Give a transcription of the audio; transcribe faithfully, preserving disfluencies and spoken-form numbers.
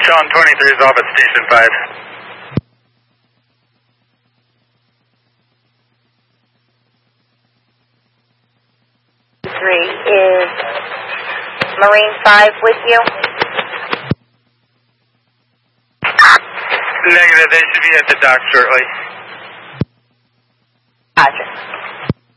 Sean twenty-three is off at Station five. Three is Marine five with you? Negative, they should be at the dock shortly. Roger.